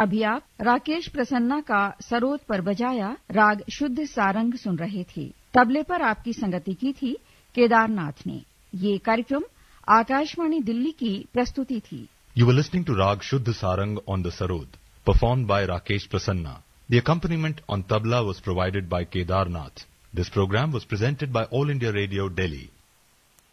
अभी आप राकेश प्रसन्ना का सरोद पर बजाया राग शुद्ध सारंग सुन रहे थे। तबले पर आपकी संगति की थी केदारनाथ ने। ये कार्यक्रम आकाशवाणी दिल्ली की प्रस्तुति थी। You were listening to Rag Shuddh Sarang on the Sarod, performed by Rakesh Prasanna. The accompaniment on tabla was provided by Kedarnath. This program was presented by All India Radio, Delhi.